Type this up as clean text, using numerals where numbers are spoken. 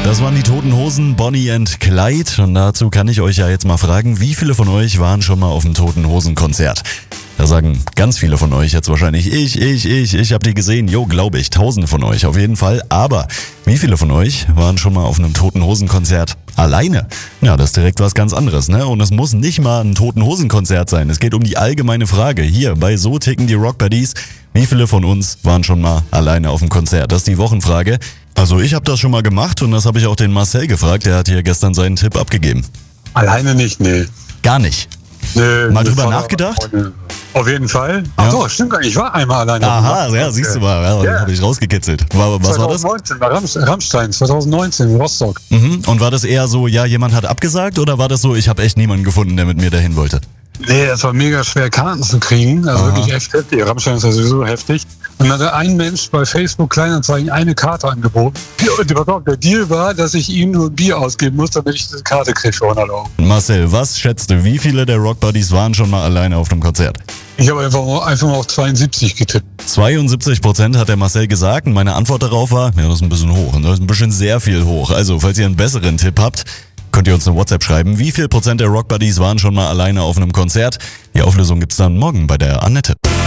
Das waren die Toten Hosen, Bonnie and Clyde. Und dazu kann ich euch ja jetzt mal fragen, wie viele von euch waren schon mal auf dem Toten Hosen Konzert? Da sagen ganz viele von euch jetzt wahrscheinlich, ich hab die gesehen. Jo, glaube ich, tausende von euch auf jeden Fall. Aber wie viele von euch waren schon mal auf einem Toten Hosen Konzert alleine? Ja, das ist direkt was ganz anderes, ne? Und es muss nicht mal ein Toten Hosen Konzert sein. Es geht um die allgemeine Frage. Hier bei So ticken die Rock Buddies. Wie viele von uns waren schon mal alleine auf dem Konzert? Das ist die Wochenfrage. Also ich habe das schon mal gemacht und das habe ich auch den Marcel gefragt. Der hat hier gestern seinen Tipp abgegeben. Alleine nicht, nee. Gar nicht. Nee, Mal drüber nachgedacht? Auf jeden Fall. Ja. Ach so, stimmt gar nicht. Ich war einmal alleine. Aha, ja, siehst du mal. Ja, habe ich rausgekitzelt. Was war das? 2019, bei Rammstein, 2019 in Rostock. Und war das eher so, ja, jemand hat abgesagt oder war das so, ich habe echt niemanden gefunden, der mit mir dahin wollte? Nee, es war mega schwer, Karten zu kriegen. Also wirklich echt heftig. Rammstein ist ja sowieso heftig. Und dann hat ein Mensch bei Facebook Kleinanzeigen eine Karte angeboten. Und der Deal war, dass ich ihm nur ein Bier ausgeben muss, damit ich diese Karte kriege für 100 Euro. Marcel, was schätzt du, wie viele der Rock Buddies waren schon mal alleine auf einem Konzert? Ich habe einfach mal auf 72 getippt. 72% hat der Marcel gesagt und meine Antwort darauf war, ja, das ist ein bisschen hoch. Und das ist ein bisschen sehr viel hoch. Also, falls ihr einen besseren Tipp habt, könnt ihr uns eine WhatsApp schreiben. Wie viel Prozent der Rock Buddies waren schon mal alleine auf einem Konzert? Die Auflösung gibt's dann morgen bei der Annette.